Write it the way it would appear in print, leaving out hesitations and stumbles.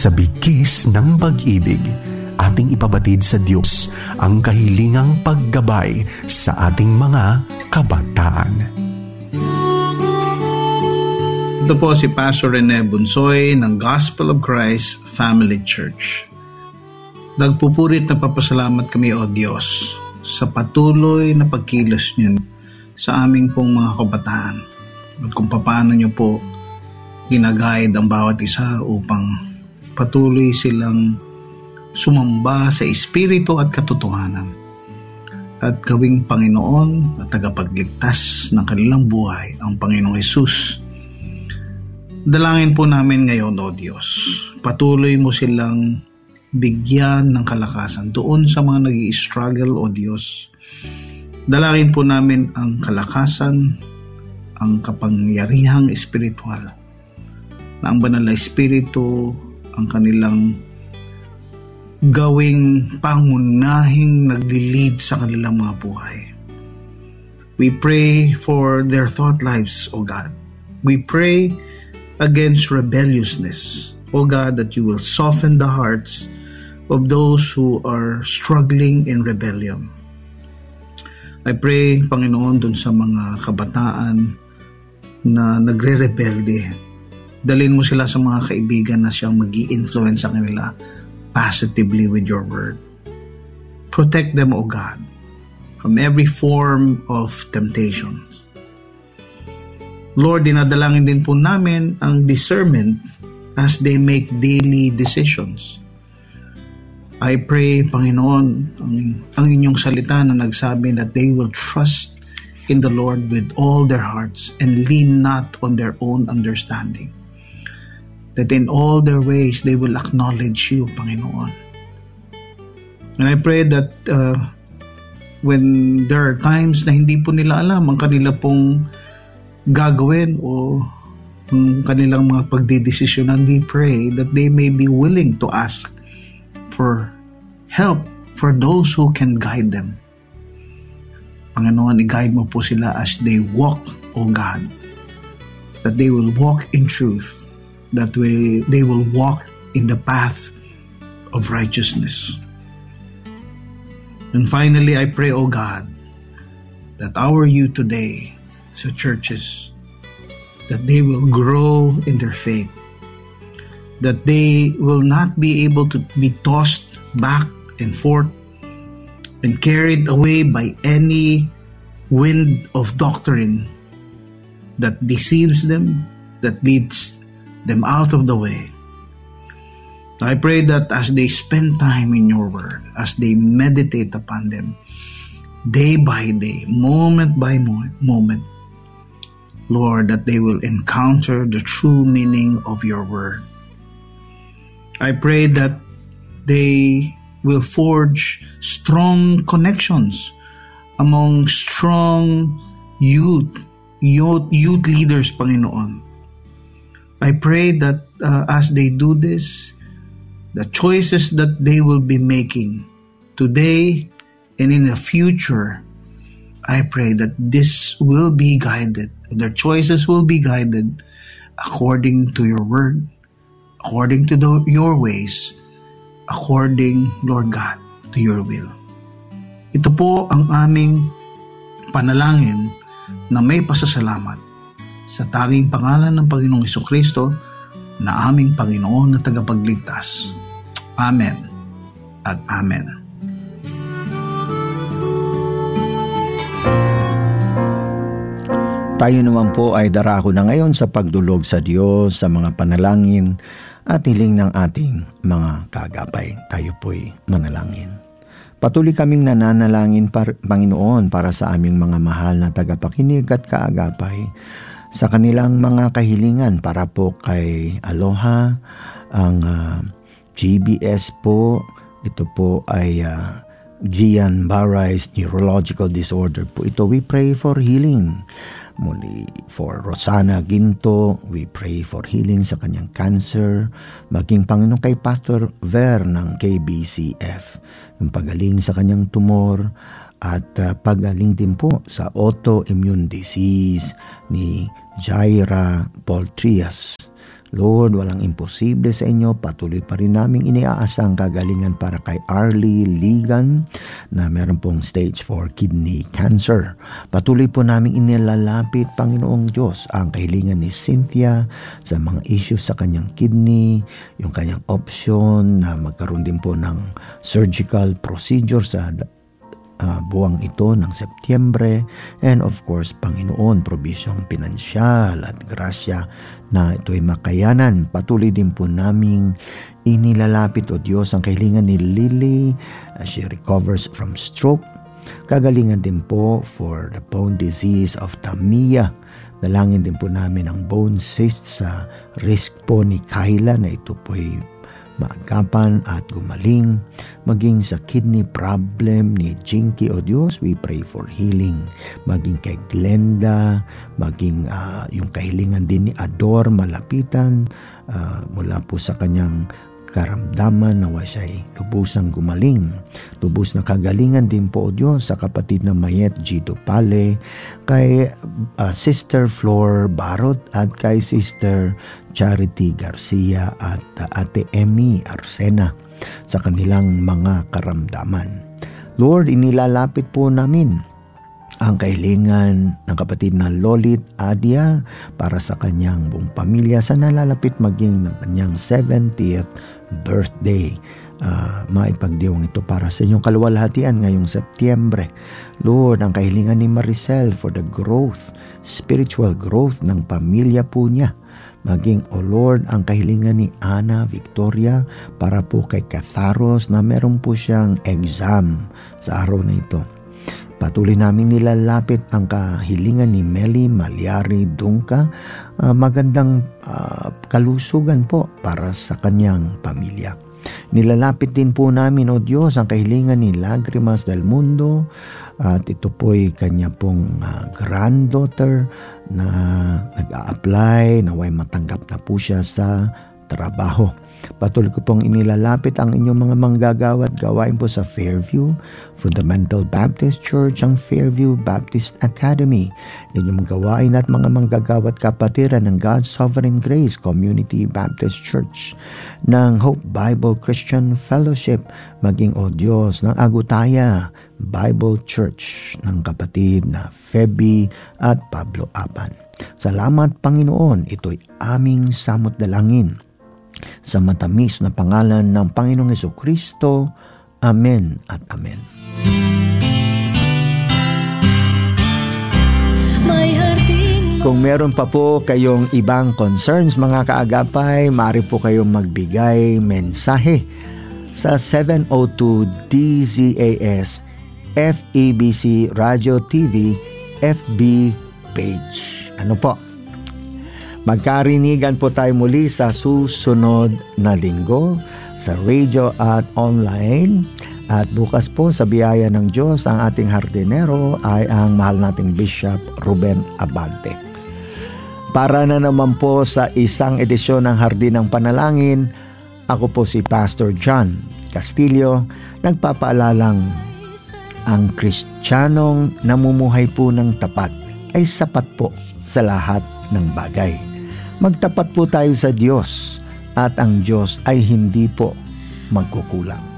Sa bigkis ng pag-ibig, ating ipabatid sa Diyos ang kahilingang paggabay sa ating mga kabataan. Ito po si Pastor Rene Bunsoy ng Gospel of Christ Family Church. Nagpupurit na papasalamat kami, O Diyos, sa patuloy na pagkilos niyo sa aming pong mga kabataan at kung paano niyo po ginaguide ang bawat isa upang patuloy silang sumamba sa espiritu at katotohanan at gawing Panginoon at tagapagligtas ng kanilang buhay ang Panginoong Hesus. Dalangin po namin ngayon, O Diyos, patuloy mo silang bigyan ng kalakasan doon sa mga nag-i-struggle, O Diyos. Dalangin po namin ang kalakasan, ang kapangyarihang espiritual na ang banal na espiritu ang kanilang gawing pangunahing naglilid sa kanilang mga buhay. We pray for their thought lives, O God. We pray against rebelliousness, O God, that you will soften the hearts of those who are struggling in rebellion. I pray, Panginoon, dun sa mga kabataan na nagre-rebelde. Dalhin mo sila sa mga kaibigan na siyang mag-i-influence sa kanila positively with your word. Protect them, O God, from every form of temptation. Lord, dinadalangin din po namin ang discernment as they make daily decisions. I pray, Panginoon, ang inyong salita na nagsabi that they will trust in the Lord with all their hearts and lean not on their own understanding. That in all their ways, they will acknowledge you, Panginoon. And I pray that when there are times na hindi po nila alam ang kanila pong gagawin o ang kanilang mga pagdidesisyonan, we pray that they may be willing to ask for help for those who can guide them. Panginoon, i-guide mo po sila as they walk, O God, that they will walk in truth, that they will walk in the path of righteousness. And finally, I pray, O God, that our youth today, sa churches, that they will grow in their faith, that they will not be able to be tossed back and forth and carried away by any wind of doctrine that deceives them, that leads them out of the way. I pray that as they spend time in your word, as they meditate upon them, day by day, moment by moment, Lord, that they will encounter the true meaning of your word. I pray that they will forge strong connections among strong youth leaders, Panginoon. I pray that as they do this, the choices that they will be making today and in the future, I pray that this will be guided, their choices will be guided according to your word, according to your ways, according, Lord God, to your will. Ito po ang aming panalangin na may pasasalamat sa tanging pangalan ng Panginoong Hesukristo na aming Panginoon na tagapagligtas. Amen at Amen. Tayo naman po ay darako na ngayon sa pagdulog sa Diyos, sa mga panalangin at hiling ng ating mga kagapay. Tayo po'y manalangin. Patuloy kaming nananalangin, Panginoon, para sa aming mga mahal na tagapakinig at kaagapay sa kanilang mga kahilingan para po kay Aloha, ang GBS po, ito po ay Guillain-Barré's neurological disorder po. Ito, we pray for healing. Muli for Rosana Ginto, we pray for healing sa kanyang cancer. Maging Panginoon kay Pastor Ver ng KBCF, yung pagaling sa kanyang tumor at pagaling din po sa autoimmune disease ni Jaira Paul Trias. Lord, walang imposible sa inyo. Patuloy pa rin naming iniaasang kagalingan para kay Arlie Ligan na meron pong stage 4 kidney cancer. Patuloy po naming inilalapit, Panginoong Diyos, ang kahilingan ni Cynthia sa mga issues sa kanyang kidney, yung kanyang option na magkaroon din po ng surgical procedure sa buwang ito ng Setyembre, and of course, Panginoon, probisyong pinansyal at grasya na ito'y makayanan. Patuloy din po naming inilalapit, O Diyos, ang kahilingan ni Lily as she recovers from stroke. Kagalingan din po for the bone disease of Tamia. Dalangin din po namin ang bone cyst sa wrist po ni Kyla na ito po'y maagapan at gumaling. Maging sa kidney problem ni Jinky, O Diyos, we pray for healing. Maging kay Glenda, maging yung kahilingan din ni Ador malapitan mula po sa kanyang karamdaman, nawa siya'y lubusang gumaling. Lubos na kagalingan din po, O Diyos, sa kapatid na Mayet Gito Pale, kay Sister Flor Barot at kay Sister Charity Garcia at Ate Emmy Arsena sa kanilang mga karamdaman. Lord, inilalapit po namin ang kahilingan ng kapatid na Lolit Adia para sa kanyang buong pamilya sa nalalapit maging ng kanyang 70th birthday. Maipagdiwang ito para sa inyong kaluwalhatian ngayong Setyembre. Lord, ang kahilingan ni Maricel for the growth, spiritual growth ng pamilya po niya. Maging, O Lord, ang kahilingan ni Ana Victoria para po kay Catharos na meron po siyang exam sa araw na ito. Patuloy namin nilalapit ang kahilingan ni Meli Malyari Dungka, magandang kalusugan po para sa kanyang pamilya. Nilalapit din po namin, O Diyos, ang kahilingan ni Lagrimas del Mundo at ito po'y kanya pong granddaughter na nag-a-apply, naway matanggap na po siya sa trabaho. Patuloy ko pong inilalapit ang inyong mga manggagawa at gawain po sa Fairview Fundamental Baptist Church, ang Fairview Baptist Academy. Inyong gawain at mga manggagawa at kapatiran ng God's Sovereign Grace Community Baptist Church, ng Hope Bible Christian Fellowship, maging, O Diyos, ng Agutaya Bible Church ng kapatid na Feby at Pablo Apan. Salamat, Panginoon, ito'y aming samot dalangin sa matamis na pangalan ng Panginoong Jesucristo. Amen at amen. Kung meron pa po kayong ibang concerns, mga kaagapay, maaari po kayong magbigay mensahe sa 702 DZAS FEBC Radio TV FB page. Ano po? Magkarinigan po tayo muli sa susunod na linggo sa radio at online. At bukas po sa biyaya ng Diyos, ang ating hardinero ay ang mahal nating Bishop Ruben Abante. Para na naman po sa isang edisyon ng Hardin ng Panalangin, ako po si Pastor John Castillo, nagpapaalalang ang Kristiyanong namumuhay po ng tapat ay sapat po sa lahat ng bagay. Magtapat po tayo sa Diyos at ang Diyos ay hindi po magkukulang.